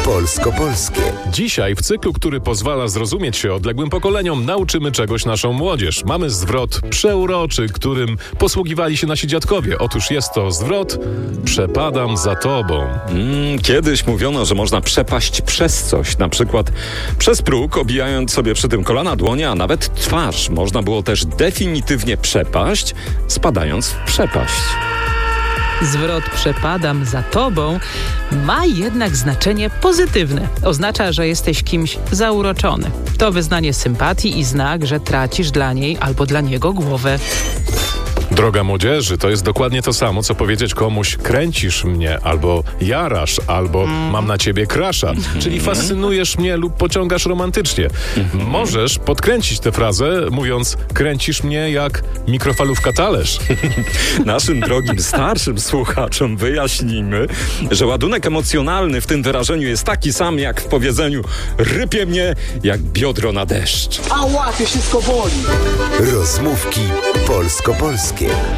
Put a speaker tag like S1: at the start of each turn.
S1: polsko-polskie.
S2: Dzisiaj w cyklu, który pozwala zrozumieć się odległym pokoleniom, nauczymy czegoś naszą młodzież. Mamy zwrot przeuroczy, którym posługiwali się nasi dziadkowie. Otóż jest to zwrot przepadam za tobą.
S3: Kiedyś mówiono, że można przepaść przez coś, na przykład przez próg, obijając sobie przy tym kolana, dłonie, a nawet twarz. Można było też definitywnie przepaść, spadając w przepaść.
S4: Zwrot przepadam za tobą ma jednak znaczenie pozytywne. Oznacza, że jesteś kimś zauroczony. To wyznanie sympatii i znak, że tracisz dla niej albo dla niego głowę.
S2: Droga młodzieży, to jest dokładnie to samo, co powiedzieć komuś kręcisz mnie, albo jarasz, albo mam na ciebie crusha, czyli fascynujesz mnie lub pociągasz romantycznie. Możesz podkręcić tę frazę, mówiąc kręcisz mnie jak mikrofalówka talerz.
S3: Naszym drogim starszym słuchaczom wyjaśnijmy, że ładunek emocjonalny w tym wyrażeniu jest taki sam jak w powiedzeniu rypie mnie jak biodro na deszcz.
S5: Ała, to wszystko boli.
S1: Rozmówki polsko-polskie.